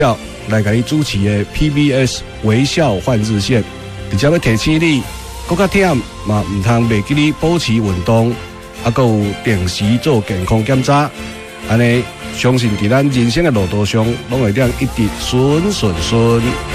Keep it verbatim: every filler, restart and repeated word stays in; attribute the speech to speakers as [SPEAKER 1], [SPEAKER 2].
[SPEAKER 1] 要来给你主持的 P B S 微笑换日线，而且要提醒你，更加忝嘛，唔通袂记你保持运动，啊，还有定时做健康检查，安尼相信伫咱人生的路途上，拢会当一直顺顺顺。